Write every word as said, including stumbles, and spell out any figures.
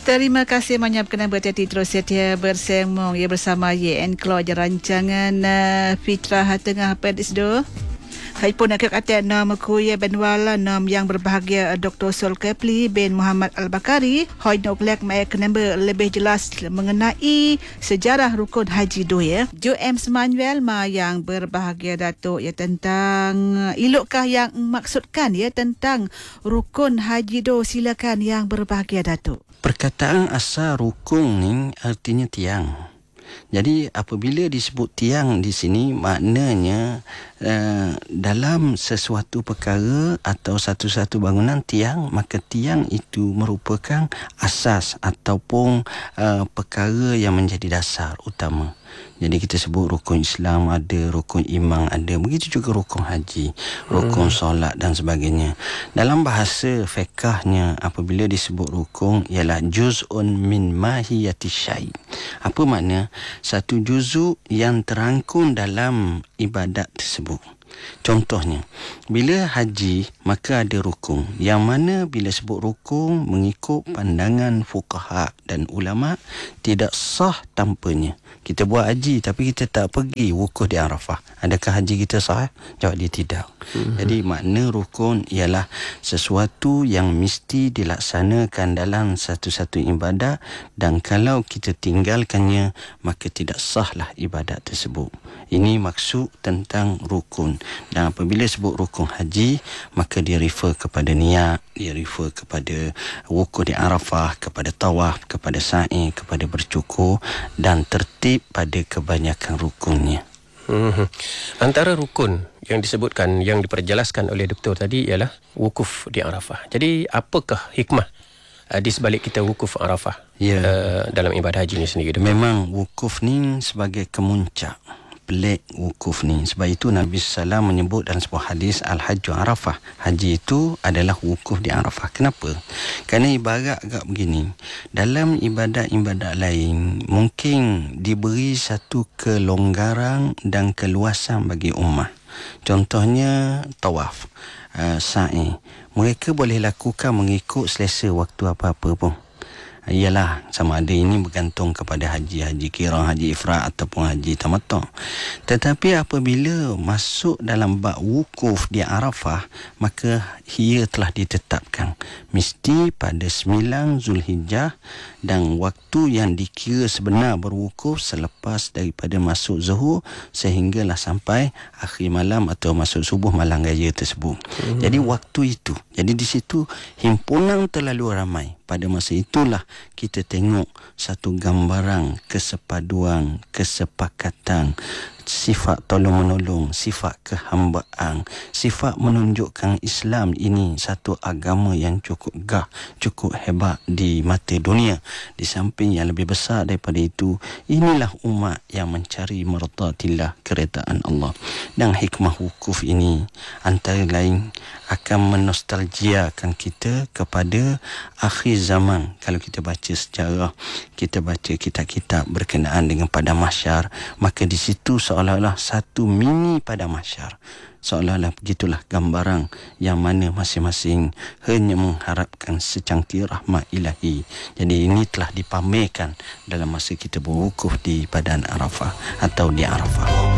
Terima kasih banyak kerana berhati terus setia bersembung ya bersama Y N Keluarga rancangan uh, Fitrah Tengah Pedis do. Hai pun nak kata nama ku ya benwala nam yang berbahagia Doktor Zulkifli bin Muhammad Al-Bakari. Hoi nak lek mai kenapa lebih jelas mengenai sejarah rukun haji do ya. Jo M Semanuel ma yang berbahagia Datuk ya tentang ilukkah yang maksudkan ya tentang rukun haji do, silakan yang berbahagia Datuk. Perkataan asal rukun ni artinya tiang. Jadi apabila disebut tiang di sini maknanya uh, dalam sesuatu perkara atau satu-satu bangunan tiang, maka tiang itu merupakan asas ataupun uh, perkara yang menjadi dasar utama. Jadi kita sebut rukun Islam ada, rukun iman ada, begitu juga rukun haji, rukun hmm. solat dan sebagainya. Dalam bahasa fiqhnya apabila disebut rukun ialah juz'un min mahiyati syai'. Apa makna? Satu juzuk yang terangkum dalam ibadat tersebut. Contohnya, bila haji maka ada rukun, yang mana bila sebut rukun mengikut pandangan fuqaha dan ulama tidak sah tanpanya. Kita buat haji tapi kita tak pergi wukuf di Arafah, adakah haji kita sah? Jawab dia tidak. Mm-hmm. Jadi makna rukun ialah sesuatu yang mesti dilaksanakan dalam satu-satu ibadat, dan kalau kita tinggalkannya maka tidak sahlah ibadat tersebut. Ini maksud tentang rukun. Dan apabila sebut rukun haji, maka dia refer kepada niat, dia refer kepada wukuf di Arafah, kepada tawaf, kepada sa'i, kepada bercukur dan tertib pada kebanyakan rukunnya. Hmm. Antara rukun yang disebutkan, yang diperjelaskan oleh doktor tadi ialah wukuf di Arafah. Jadi apakah hikmah uh, di sebalik kita wukuf Arafah ya. uh, dalam ibadah haji ni sendiri? Memang wukuf ni sebagai kemuncak pelik wukuf ni. Sebab itu Nabi sallallahu alaihi wasallam menyebut dalam sebuah hadis Al-Hajju Arafah. Haji itu adalah wukuf di Arafah. Kenapa? Kerana ibarat agak begini. Dalam ibadat-ibadat lain mungkin diberi satu kelonggaran dan keluasan bagi ummah. Contohnya tawaf, uh, sa'i. Mereka boleh lakukan mengikut selesa waktu apa-apa pun. Ialah sama ada ini bergantung kepada haji haji qirah, haji ifrad ataupun haji tamattu'. Tetapi apabila masuk dalam bab wukuf di Arafah, maka ia telah ditetapkan mesti pada sembilan Zulhijjah, dan waktu yang dikira sebenar berwukuf selepas daripada masuk zuhur sehinggalah sampai akhir malam atau masuk subuh malam raya tersebut. Hmm. Jadi waktu itu, jadi di situ himpunan terlalu ramai. Pada masa itulah kita tengok satu gambaran kesepaduan, kesepakatan, sifat tolong-menolong, sifat kehambaan, sifat menunjukkan Islam ini satu agama yang cukup gah, cukup hebat di mata dunia. Di samping yang lebih besar daripada itu, inilah umat yang mencari mardatillah, keredaan Allah. Dan hikmah wukuf ini antara lain akan menostalgiakan kita kepada akhir zaman. Kalau kita baca sejarah, kita baca kitab-kitab berkenaan dengan padang mahsyar, maka di situ seolah-olah satu mini padang mahsyar. Seolah-olah begitulah gambaran yang mana masing-masing hanya mengharapkan secangkir rahmat ilahi. Jadi ini telah dipamerkan dalam masa kita berwukuf di padang Arafah atau di Arafah.